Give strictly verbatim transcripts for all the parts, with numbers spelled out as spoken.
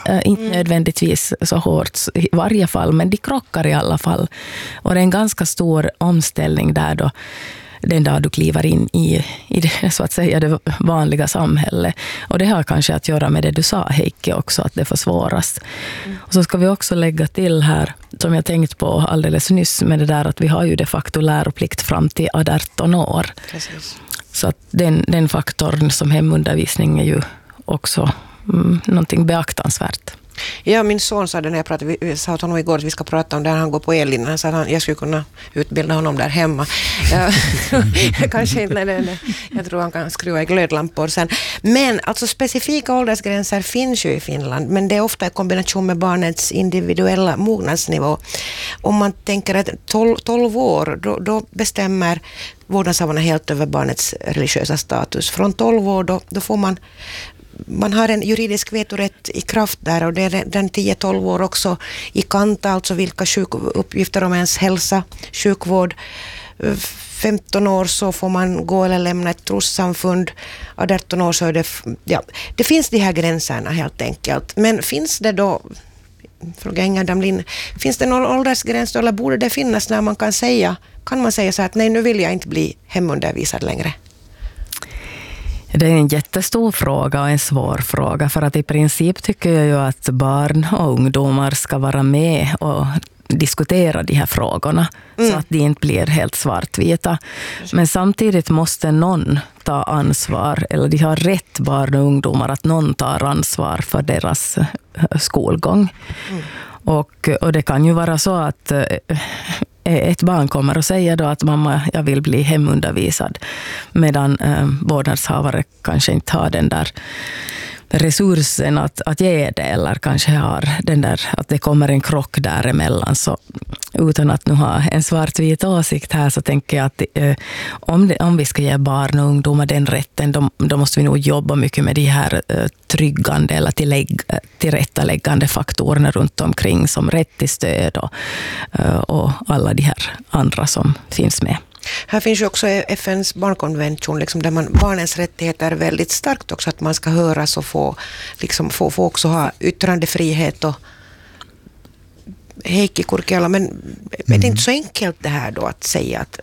Äh, inte mm. nödvändigtvis så hårt i varje fall, men de krockar i alla fall. Och det är en ganska stor omställning där då, den dag du kliver in i, i det, så att säga, det vanliga samhället. Och det har kanske att göra med det du sa, Heikki, också, att det försvåras. Mm. Och så ska vi också lägga till här, som jag tänkt på alldeles nyss, med det där att vi har ju de facto läroplikt fram till arton år. Precis. Så att den, den faktorn som hemundervisning är ju också mm, någonting beaktansvärt. Ja, min son sa det när jag pratade, vi sa åt honom igår att vi ska prata om det, han går på ellinjen, så att han, jag skulle kunna utbilda honom där hemma. Kanske inte, nej, nej, jag tror han kan skruva i glödlampor sen. Men alltså specifika åldersgränser finns ju i Finland, men det är ofta i kombination med barnets individuella mognadsnivå. Om man tänker att tolv år, då, då bestämmer vårdnadshavarna helt över barnets religiösa status. Från tolv år då, då får man Man har en juridisk vetorätt i kraft där, och det är den tio tolv år också i kanta, alltså vilka sjukuppgifter om ens hälsa, sjukvård. femton år så får man gå eller lämna ett trossamfund. arton år så är det, ja, det finns de här gränserna helt enkelt. Men finns det då, fråga Inga Damlin, finns det någon åldersgräns då, eller borde det finnas när man kan säga, kan man säga så att nej, nu vill jag inte bli hemundervisad längre? Det är en jättestor fråga och en svår fråga, för att i princip tycker jag ju att barn och ungdomar ska vara med och diskutera de här frågorna mm. så att de inte blir helt svartvita. Men samtidigt måste någon ta ansvar, eller de har rätt, barn och ungdomar, att någon tar ansvar för deras skolgång. Mm. Och, och det kan ju vara så att ett barn kommer och säger då att mamma, jag vill bli hemundervisad, medan eh, vårdnadshavare kanske inte har den där resursen att, att ge det, eller kanske har den där, att det kommer en krock däremellan. Så utan att nu ha en svartvit åsikt här, så tänker jag att eh, om, det, om vi ska ge barn och ungdomar den rätten, då, då måste vi nog jobba mycket med de här eh, tryggande eller tillägg, tillrättaläggande faktorerna runt omkring, som rätt till stöd och, eh, och alla de här andra som finns med. Här finns ju också F N:s barnkonvention, liksom, där man, barnens rättigheter är väldigt starkt också, att man ska höras och få, liksom, få, få också ha yttrandefrihet och Heikki Kurkiala, men mm. är det inte så enkelt det här då att säga att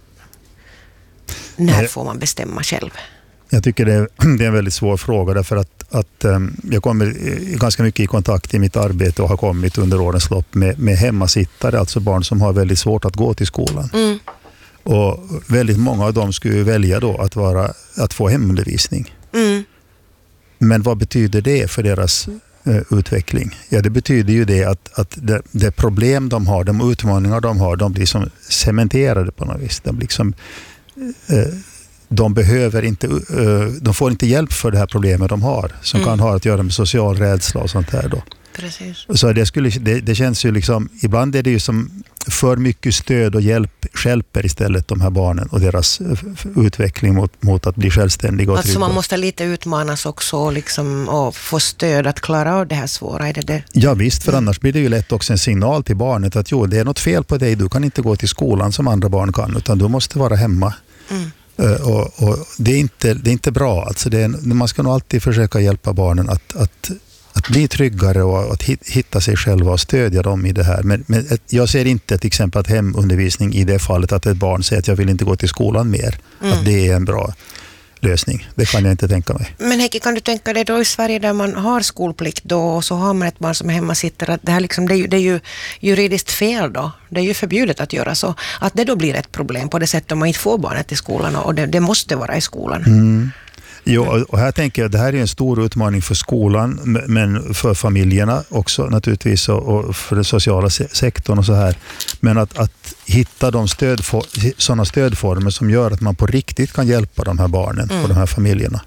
när Nej. får man bestämma själv? Jag tycker det är, det är en väldigt svår fråga, därför att, att um, jag kommer ganska mycket i kontakt i mitt arbete och har kommit under årens lopp med, med hemmasittare, alltså barn som har väldigt svårt att gå till skolan. Mm. Och väldigt många av dem skulle välja då att, vara, att få hemundervisning. Mm. Men vad betyder det för deras eh, utveckling? Ja, det betyder ju det att, att det, det problem de har, de utmaningar de har, de blir som cementerade på något vis. De, liksom, eh, de behöver inte, eh, de får inte hjälp för det här problemet de har, som mm. kan ha att göra med social rädsla och sånt här då. Precis. Så det, skulle, det, det känns ju liksom, ibland är det ju som för mycket stöd och hjälp stjälper istället de här barnen och deras utveckling mot, mot att bli självständiga och alltså trygga. Man måste lite utmanas också liksom, och få stöd att klara av det här svåra. Är det det? Ja visst, för annars blir det ju lätt också en signal till barnet att jo, det är något fel på dig, du kan inte gå till skolan som andra barn kan, utan du måste vara hemma. Mm. Uh, och, och det, är inte, det är inte bra. Alltså det är, man ska nog alltid försöka hjälpa barnen att, att Att bli tryggare och att hitta sig själva och stödja dem i det här. Men, men jag ser inte till exempel att hemundervisning i det fallet att ett barn säger att jag vill inte gå till skolan mer. Mm. Att det är en bra lösning. Det kan jag inte tänka mig. Men Heikki, kan du tänka dig då i Sverige där man har skolplikt då, och så har man ett barn som är hemma sitter, att det här liksom, det är ju, det är ju juridiskt fel då. Det är ju förbjudet att göra så. Att det då blir ett problem på det sättet om man inte får barnet i skolan, och det, det måste vara i skolan. Mm. Jo, och här tänker jag att det här är en stor utmaning för skolan, men för familjerna också naturligtvis, och för den sociala sektorn och så här. Men att, att hitta de stödfor, sådana stödformer som gör att man på riktigt kan hjälpa de här barnen mm. och de här familjerna.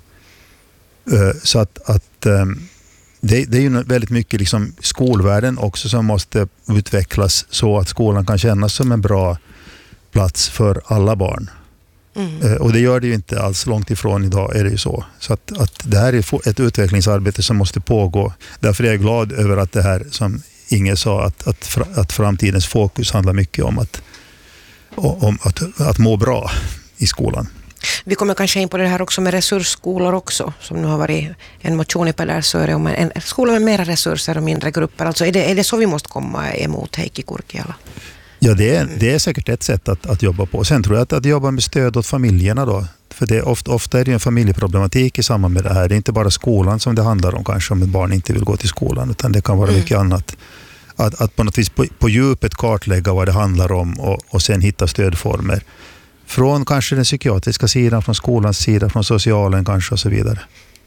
Så att, att det, det är ju väldigt mycket liksom skolvärlden också som måste utvecklas så att skolan kan kännas som en bra plats för alla barn. Mm. Och det gör det ju inte alls, långt ifrån idag är det ju så. Så att, att det här är ett utvecklingsarbete som måste pågå. Därför är jag glad över att det här, som Inge sa, att, att, att framtidens fokus handlar mycket om att, om att, att må bra i skolan. Vi kommer kanske in på det här också med resursskolor också, som nu har varit en motion i Pedersöre om en, en skola med mera resurser och mindre grupper. Alltså är det, är det så vi måste komma emot Heikki Kurkiala? Ja, det är, det är säkert ett sätt att, att jobba på. Sen tror jag att, att jobba med stöd åt familjerna då. För det är ofta, ofta är det en familjeproblematik i samband med det här. Det är inte bara skolan som det handlar om kanske, om ett barn inte vill gå till skolan, utan det kan vara mm. mycket annat. Att, att på något vis på, på djupet kartlägga vad det handlar om och, och sen hitta stödformer. Från kanske den psykiatriska sidan, från skolans sida, från socialen kanske och så vidare.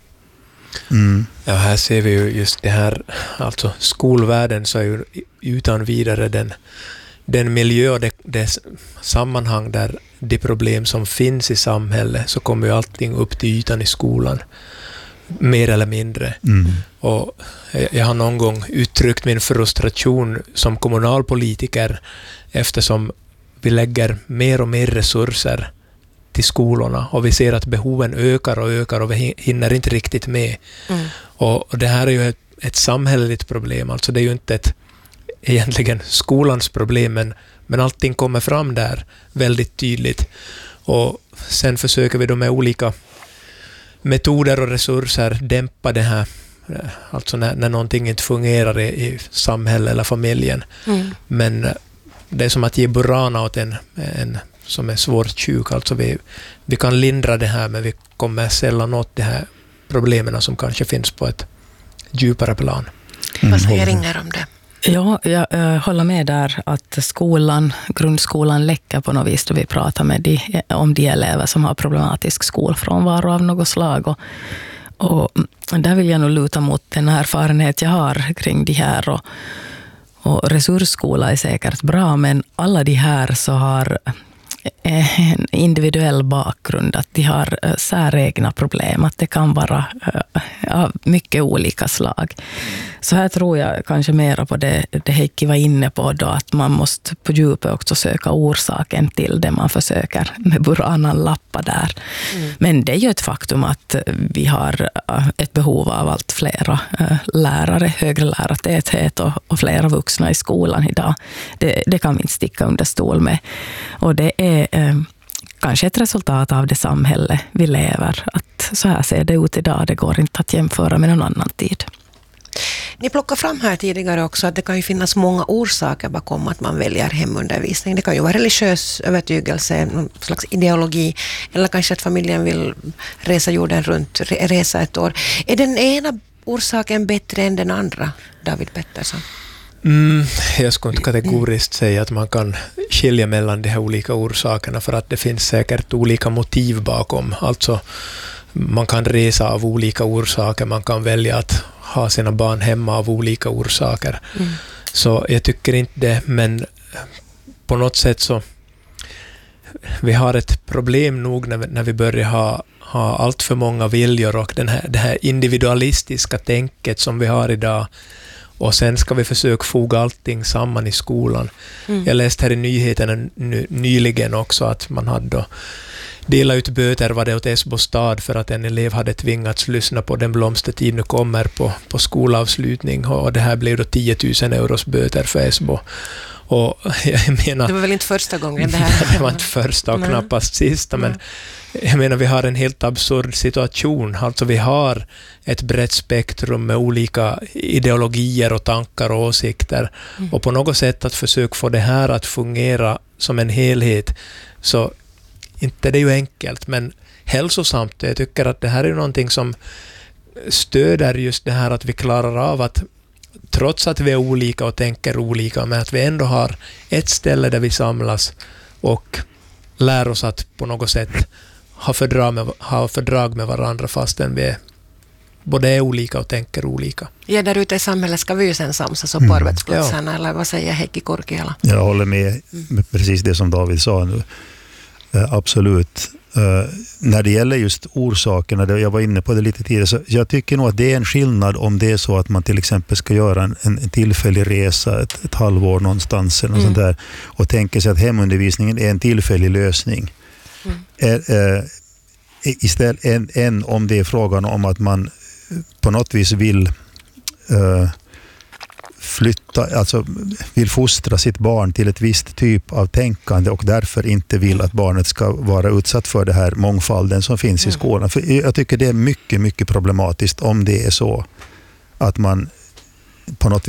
Mm. Ja, här ser vi ju just det här, alltså skolvärlden så är ju utan vidare den, den miljö och det, det sammanhang där de problem som finns i samhället, så kommer ju allting upp till ytan i skolan. Mer eller mindre. Mm. Och jag har någon gång uttryckt min frustration som kommunalpolitiker eftersom vi lägger mer och mer resurser till skolorna och vi ser att behoven ökar och ökar och vi hinner inte riktigt med. Mm. Och det här är ju ett, ett samhälleligt problem. Alltså det är ju inte ett egentligen skolans problem, men, men allting kommer fram där väldigt tydligt. Och sen försöker vi då med olika metoder och resurser dämpa det här, alltså när, när någonting inte fungerar i, i samhället eller familjen. Mm. Men det är som att ge burana åt en, en som är svårt sjuk. Alltså vi, vi kan lindra det här, men vi kommer sällan åt de här problemen som kanske finns på ett djupare plan. Mm. Vad säger Inger om det? Ja, jag äh, håller med där att skolan, grundskolan läcker på något vis då vi pratar med de, om de elever som har problematisk skolfrånvaro av något slag. Och, och där vill jag nog luta mot den erfarenhet jag har kring de här. Och, och resursskola är säkert bra, men alla de här så har en individuell bakgrund, att de har säregna problem, att det kan vara av mycket olika slag. Så här tror jag kanske mer på det, det Heikki var inne på då, att man måste på djupet också söka orsaken till det man försöker med buranan lappa där. Mm. Men det är ju ett faktum att vi har ett behov av allt flera lärare, högre lärartäthet och, och flera vuxna i skolan idag. Det, det kan vi inte sticka under stol med. Och det är eh, kanske ett resultat av det samhälle vi lever. Att så här ser det ut idag, det går inte att jämföra med någon annan tid. Ni plockar fram här tidigare också att det kan ju finnas många orsaker bakom att man väljer hemundervisning. Det kan ju vara religiös övertygelse, någon slags ideologi, eller kanske att familjen vill resa jorden runt, resa ett år. Är den ena orsaken bättre än den andra, David Pettersson? Mm, jag skulle inte kategoriskt säga att man kan skilja mellan de här olika orsakerna, för att det finns säkert olika motiv bakom. Alltså man kan resa av olika orsaker, man kan välja att ha sina barn hemma av olika orsaker. Mm. Så jag tycker inte det, men på något sätt så vi har ett problem nog när vi, när vi börjar ha, ha allt för många viljor och den här, det här individualistiska tänket som vi har idag. Och sen ska vi försöka foga allting samman i skolan. Mm. Jag läste här i nyheterna ny, nyligen också att man hade då delat ut böter var det åt Esbo stad för att en elev hade tvingats lyssna på Den blomstertid nu kommer på, på skolavslutning. Och det här blev då tio tusen euros böter för Esbo. Och jag menar, det var väl inte första gången det här? Det var inte första och Nej. knappast sista, men jag menar vi har en helt absurd situation. Alltså vi har ett brett spektrum med olika ideologier och tankar och åsikter. Mm. Och på något sätt att försöka få det här att fungera som en helhet, så inte det är ju enkelt, men hälsosamt. Jag tycker att det här är någonting som stöder just det här att vi klarar av att trots att vi är olika och tänker olika, men att vi ändå har ett ställe där vi samlas och lär oss att på något sätt ha fördrag med, ha fördrag med varandra fastän vi är, både är olika och tänker olika. Ja, där ute i samhället ska vi ju sen samsas och på mm. arbetsplatserna, ja. Eller vad säger Heikki Kurkiala? Jag håller med med precis det som David sa nu. Uh, absolut. Uh, när det gäller just orsakerna, det, jag var inne på det lite tidigare, så jag tycker nog att det är en skillnad om det är så att man till exempel ska göra en, en tillfällig resa ett, ett halvår någonstans eller något mm. sånt där, och tänker sig att hemundervisningen är en tillfällig lösning. Mm. Är, uh, istället än, än om det är frågan om att man på något vis vill uh, flytta, alltså vill fostra sitt barn till ett visst typ av tänkande och därför inte vill att barnet ska vara utsatt för det här mångfalden som finns i skolan. För jag tycker det är mycket, mycket problematiskt om det är så att man på något